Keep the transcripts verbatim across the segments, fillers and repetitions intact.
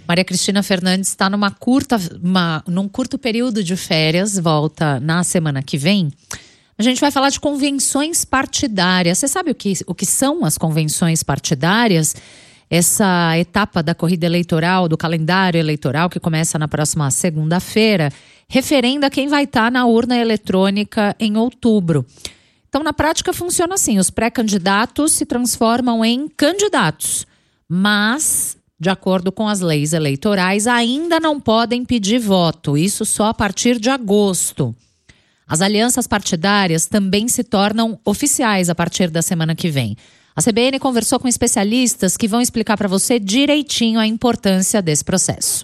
Maria Cristina Fernandes está numa curta, uma, num curto período de férias, volta na semana que vem. A gente vai falar de convenções partidárias. Você sabe o que, o que são as convenções partidárias? Essa etapa da corrida eleitoral, do calendário eleitoral, que começa na próxima segunda-feira, referenda quem vai estar na urna eletrônica em outubro. Então, na prática, funciona assim: os pré-candidatos se transformam em candidatos, mas, de acordo com as leis eleitorais, ainda não podem pedir voto, isso só a partir de agosto. As alianças partidárias também se tornam oficiais a partir da semana que vem. A C B N conversou com especialistas que vão explicar para você direitinho a importância desse processo.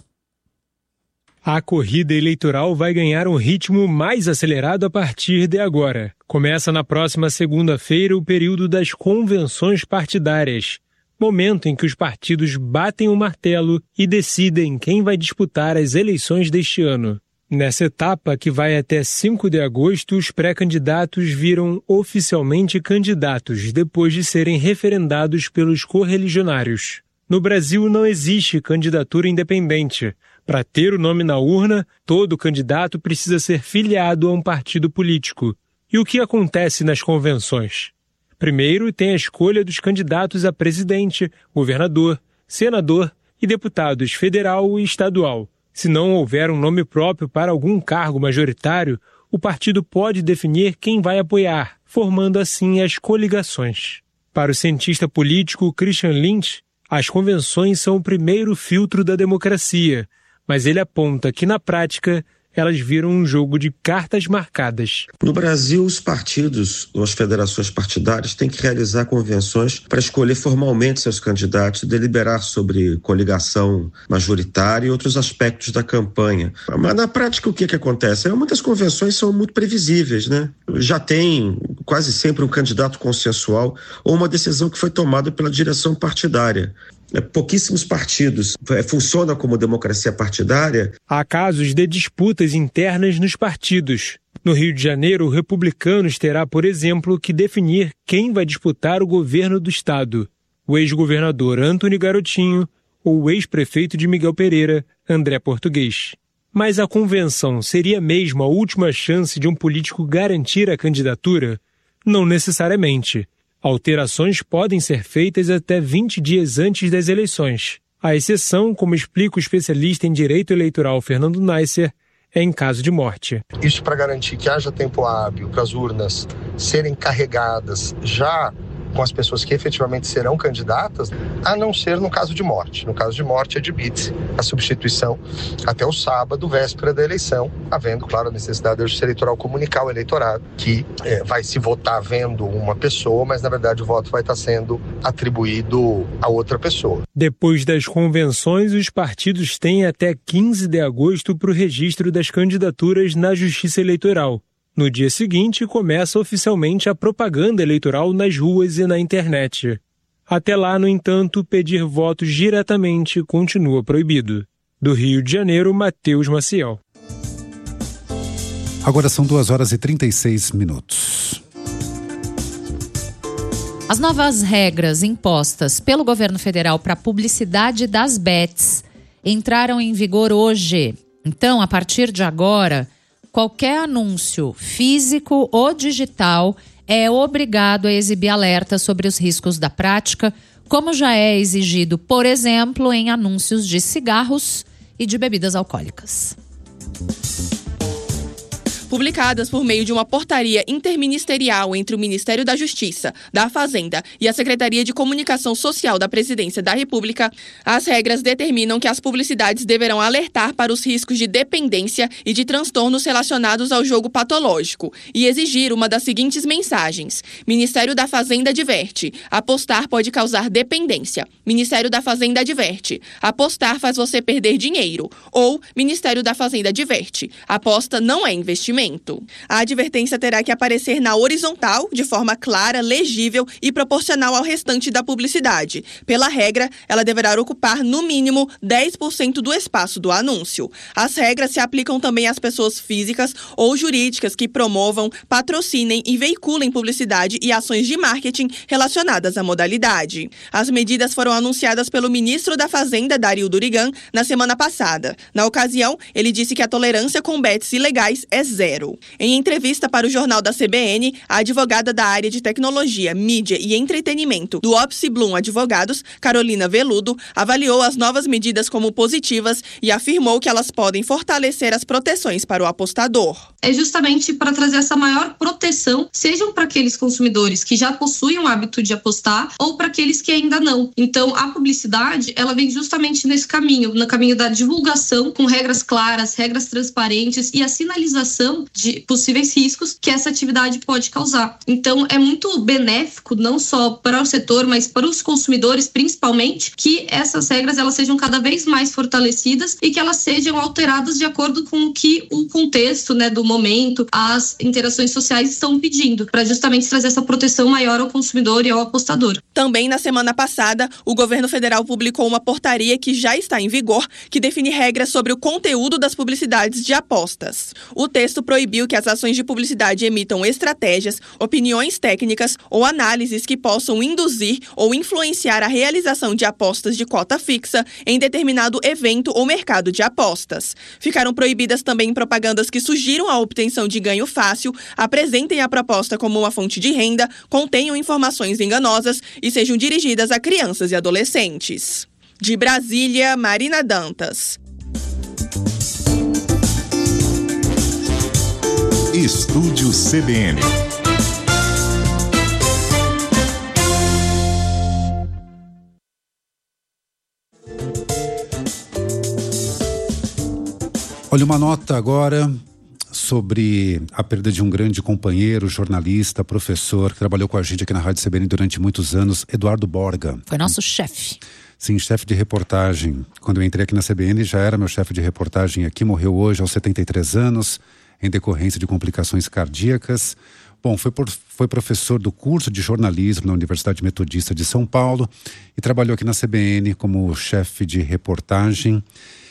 A corrida eleitoral vai ganhar um ritmo mais acelerado a partir de agora. Começa na próxima segunda-feira o período das convenções partidárias, momento em que os partidos batem o martelo e decidem quem vai disputar as eleições deste ano. Nessa etapa, que vai até cinco de agosto, os pré-candidatos viram oficialmente candidatos, depois de serem referendados pelos correligionários. No Brasil não existe candidatura independente. Para ter o nome na urna, todo candidato precisa ser filiado a um partido político. E o que acontece nas convenções? Primeiro, tem a escolha dos candidatos a presidente, governador, senador e deputados federal e estadual. Se não houver um nome próprio para algum cargo majoritário, o partido pode definir quem vai apoiar, formando assim as coligações. Para o cientista político Christian Lynch, as convenções são o primeiro filtro da democracia, mas ele aponta que, na prática, elas viram um jogo de cartas marcadas. No Brasil, os partidos, as federações partidárias, têm que realizar convenções para escolher formalmente seus candidatos e deliberar sobre coligação majoritária e outros aspectos da campanha. Mas, na prática, o que, que acontece? Muitas convenções são muito previsíveis, né? Já tem quase sempre um candidato consensual ou uma decisão que foi tomada pela direção partidária. Pouquíssimos partidos funcionam como democracia partidária. Há casos de disputas internas nos partidos. No Rio de Janeiro, o Republicanos terá, por exemplo, que definir quem vai disputar o governo do estado: o ex-governador Antony Garotinho ou o ex-prefeito de Miguel Pereira, André Português. Mas a convenção seria mesmo a última chance de um político garantir a candidatura? Não necessariamente. Alterações podem ser feitas até vinte dias antes das eleições. A exceção, como explica o especialista em direito eleitoral Fernando Neisser, é em caso de morte. Isso para garantir que haja tempo hábil para as urnas serem carregadas já com as pessoas que efetivamente serão candidatas, a não ser no caso de morte. No caso de morte, admite-se a substituição até o sábado, véspera da eleição, havendo, claro, a necessidade da Justiça Eleitoral comunicar ao eleitorado que é, vai se votar vendo uma pessoa, mas, na verdade, o voto vai estar sendo atribuído a outra pessoa. Depois das convenções, os partidos têm até quinze de agosto para o registro das candidaturas na Justiça Eleitoral. No dia seguinte, começa oficialmente a propaganda eleitoral nas ruas e na internet. Até lá, no entanto, pedir votos diretamente continua proibido. Do Rio de Janeiro, Matheus Maciel. Agora são duas horas e trinta e seis minutos. As novas regras impostas pelo governo federal para a publicidade das bets entraram em vigor hoje. Então, a partir de agora, qualquer anúncio físico ou digital é obrigado a exibir alertas sobre os riscos da prática, como já é exigido, por exemplo, em anúncios de cigarros e de bebidas alcoólicas. Publicadas por meio de uma portaria interministerial entre o Ministério da Justiça, da Fazenda e a Secretaria de Comunicação Social da Presidência da República, as regras determinam que as publicidades deverão alertar para os riscos de dependência e de transtornos relacionados ao jogo patológico e exigir uma das seguintes mensagens: Ministério da Fazenda adverte, apostar pode causar dependência. Ministério da Fazenda adverte, apostar faz você perder dinheiro. Ou Ministério da Fazenda adverte, aposta não é investimento. engajamento. A advertência terá que aparecer na horizontal, de forma clara, legível e proporcional ao restante da publicidade. Pela regra, ela deverá ocupar, no mínimo, dez por cento do espaço do anúncio. As regras se aplicam também às pessoas físicas ou jurídicas que promovam, patrocinem e veiculem publicidade e ações de marketing relacionadas à modalidade. As medidas foram anunciadas pelo ministro da Fazenda, Dario Durigan, na semana passada. Na ocasião, ele disse que a tolerância com bets ilegais é zero. Em entrevista para o Jornal da C B N, a advogada da área de tecnologia, mídia e entretenimento do Opsi Bloom Advogados, Carolina Veludo, avaliou as novas medidas como positivas e afirmou que elas podem fortalecer as proteções para o apostador. É justamente para trazer essa maior proteção, sejam para aqueles consumidores que já possuem o hábito de apostar ou para aqueles que ainda não. Então, a publicidade, ela vem justamente nesse caminho, no caminho da divulgação, com regras claras, regras transparentes e a sinalização de possíveis riscos que essa atividade pode causar. Então, é muito benéfico, não só para o setor, mas para os consumidores, principalmente, que essas regras elas sejam cada vez mais fortalecidas e que elas sejam alteradas de acordo com o que o contexto, né, do momento, as interações sociais estão pedindo, para justamente trazer essa proteção maior ao consumidor e ao apostador. Também na semana passada, o governo federal publicou uma portaria que já está em vigor, que define regras sobre o conteúdo das publicidades de apostas. O texto proibiu que as ações de publicidade emitam estratégias, opiniões técnicas ou análises que possam induzir ou influenciar a realização de apostas de cota fixa em determinado evento ou mercado de apostas. Ficaram proibidas também propagandas que sugiram a obtenção de ganho fácil, apresentem a proposta como uma fonte de renda, contenham informações enganosas e sejam dirigidas a crianças e adolescentes. De Brasília, Marina Dantas. Estúdio C B N. Olha, uma nota agora sobre a perda de um grande companheiro, jornalista, professor, que trabalhou com a gente aqui na Rádio C B N durante muitos anos, Eduardo Borga. Foi nosso chefe. Sim, chefe de reportagem. Quando eu entrei aqui na C B N, já era meu chefe de reportagem aqui, morreu hoje aos setenta e três anos, em decorrência de complicações cardíacas. Bom, foi, por, foi professor do curso de jornalismo na Universidade Metodista de São Paulo e trabalhou aqui na C B N como chefe de reportagem.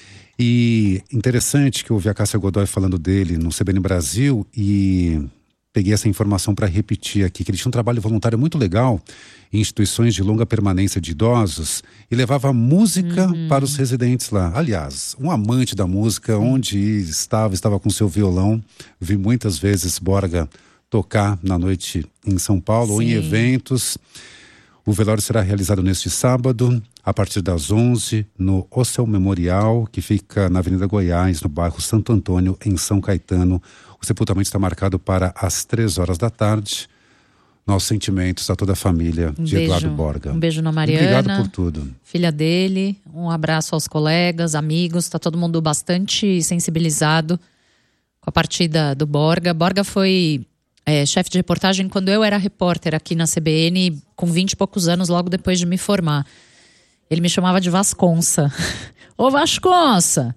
E interessante que eu ouvi a Cássia Godoy falando dele no C B N Brasil e peguei essa informação para repetir aqui, que ele tinha um trabalho voluntário muito legal em instituições de longa permanência de idosos e levava música uhum. para os residentes lá. Aliás, um amante da música, onde estava, estava com seu violão. Vi muitas vezes Borga tocar na noite em São Paulo Sim. ou em eventos. O velório será realizado neste sábado, a partir das onze, no Ocel Memorial, que fica na Avenida Goiás, no bairro Santo Antônio, em São Caetano. O sepultamento está marcado para as três horas da tarde. Nossos sentimentos a toda a família um de beijo, Eduardo Borga. Um beijo na Mariana. Obrigado por tudo. Filha dele, um abraço aos colegas, amigos. Está todo mundo bastante sensibilizado com a partida do Borga. Borga foi é, chefe de reportagem quando eu era repórter aqui na C B N, com vinte e poucos anos, logo depois de me formar. Ele me chamava de Vasconça. Ô Vasconça!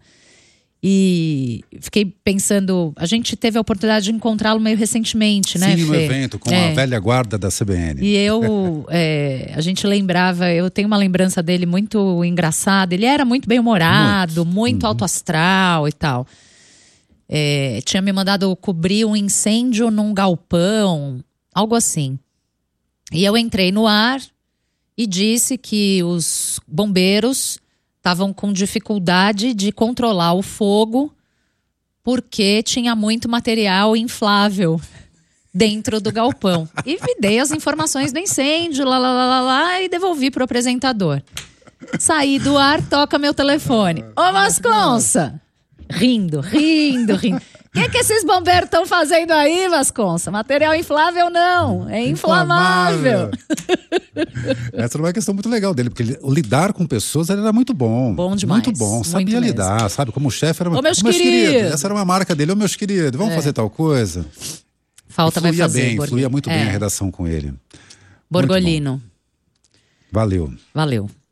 E fiquei pensando, a gente teve a oportunidade de encontrá-lo meio recentemente, né, Sim, no Fê? evento com é. a velha guarda da C B N. E eu, é, a gente lembrava, eu tenho uma lembrança dele muito engraçada. Ele era muito bem-humorado, muito, muito uhum. alto astral e tal. É, tinha me mandado cobrir um incêndio num galpão, algo assim. E eu entrei no ar e disse que os bombeiros estavam com dificuldade de controlar o fogo porque tinha muito material inflável dentro do galpão. E me dei as informações do incêndio, lá, lá, lá, lá, lá, e devolvi pro apresentador. Saí do ar, toca meu telefone. Ô, Vasconça! Rindo, rindo, rindo. O que, que esses bombeiros estão fazendo aí, Vasconça? Material inflável não, é inflamável. Essa não é uma questão muito legal dele, porque ele, o lidar com pessoas ele era muito bom. Bom demais. Muito bom, sabia muito lidar, mesmo. sabe? Como chefe era... Ô, meus, ô, meus queridos. queridos. Essa era uma marca dele, ô meus queridos, vamos é. fazer tal coisa. Falta vai fazer. Bem, Borg... fluía muito é. bem a redação com ele. Borgolino. Valeu. Valeu.